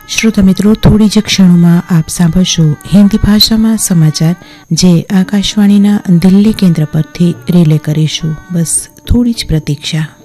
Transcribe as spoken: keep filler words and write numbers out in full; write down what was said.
श्रोता मित्रों, थोड़ी ज क्षणों आप सांभळशो हिंदी भाषा में समाचार जे आकाशवाणी दिल्ली केन्द्र परथी रिले करीशुं। बस थोड़ी ज प्रतीक्षा।